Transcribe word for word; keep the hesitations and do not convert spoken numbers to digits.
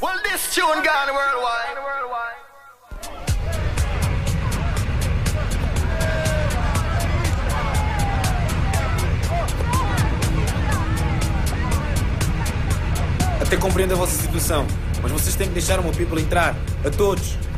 Well, this tune gone worldwide. worldwide. Até compreendo a vossa situação, mas vocês têm que deixar o meu people entrar. A todos.